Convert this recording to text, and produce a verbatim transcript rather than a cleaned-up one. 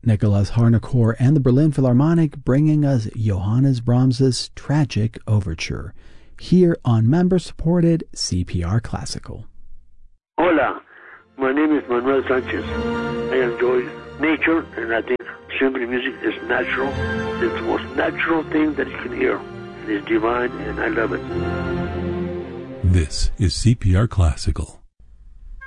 Nicholas Harnoncourt and the Berlin Philharmonic bringing us Johannes Brahms's Tragic Overture, here on member-supported C P R Classical. Hola, my name is Manuel Sanchez. I enjoy nature, and I think symphony music is natural. It's the most natural thing that you can hear. It is divine, and I love it. This is C P R Classical.